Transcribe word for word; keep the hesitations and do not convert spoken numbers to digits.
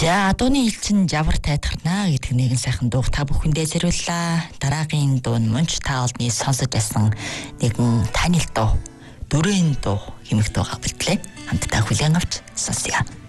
За дууны элчин жавар тайтгарнаа гэдэг нэгэн сайхан дуу та бүхэндээ зориуллаа. Дараагийн дуу нь мунч та олдны сонсож байсан нэгэн танил дуу, дүрээн дуу хэмээх дуугаа бэлтлээ. Хамтдаа хүлээн авч сонсъё.